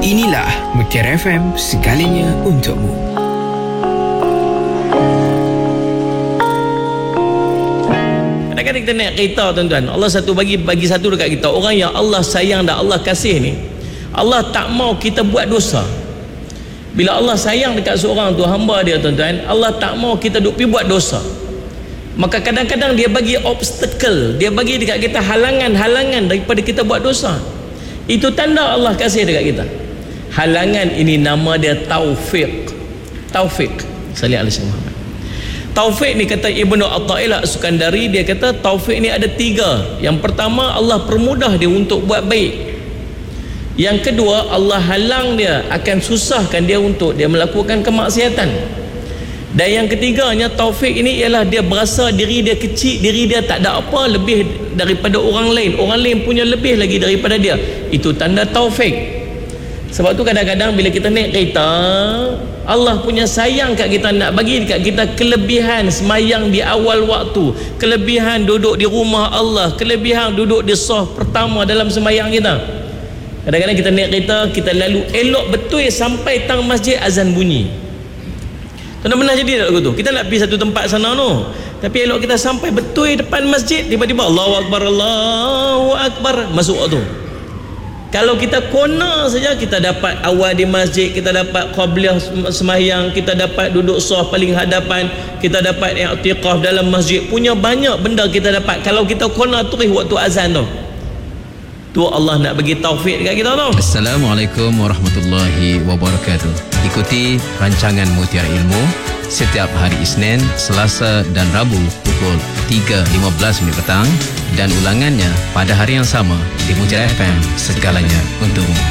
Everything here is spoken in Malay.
Inilah Mutiara FM, segalanya untukmu. Kadang-kadang kita naik kereta tuan-tuan, Allah satu bagi satu dekat kita. Orang yang Allah sayang dan Allah kasih ni, Allah tak mau kita buat dosa. Bila Allah sayang dekat seorang tu, hamba dia tuan-tuan, Allah tak mau kita duk pergi buat dosa. Maka kadang-kadang dia bagi obstacle, dia bagi dekat kita halangan-halangan daripada kita buat dosa. Itu tanda Allah kasih dekat kita. Halangan ini nama dia taufik. Taufik. Sallallahu alaihi wasallam. Taufik ni kata Ibnu Athaillah As-Sukandari, dia kata taufik ni ada 3. Yang pertama, Allah permudah dia untuk buat baik. Yang kedua, Allah halang dia, akan susahkan dia untuk dia melakukan kemaksiatan. Dan yang ketiganya, taufik ini ialah dia berasa diri dia kecil, diri dia tak ada apa lebih daripada orang lain. Orang lain punya lebih lagi daripada dia. Itu tanda taufik. Sebab tu kadang-kadang bila kita naik kereta, Allah punya sayang kat kita, nak bagi kat kita kelebihan semayang di awal waktu, kelebihan duduk di rumah Allah, kelebihan duduk di saf pertama dalam semayang kita. Kadang-kadang kita naik kereta, kita lalu elok betul sampai tang masjid azan bunyi. Tuan pernah jadi tak lagu tu? Kita nak pergi satu tempat sana tu, tapi elok kita sampai betul depan masjid, tiba-tiba Allahu Akbar, masuk waktu. Kalau kita kona saja, kita dapat awal di masjid, kita dapat qabliyah sembahyang, kita dapat duduk saf paling hadapan, kita dapat i'tikaf dalam masjid, punya banyak benda kita dapat kalau kita kona turis waktu azan tu. Tu Allah nak bagi taufik dekat kita tu. Assalamualaikum warahmatullahi wabarakatuh. Ikuti rancangan Mutiara Ilmu setiap hari Isnin, Selasa dan Rabu pukul 3.15 petang dan ulangannya pada hari yang sama di Mutiara FM, segalanya untukmu.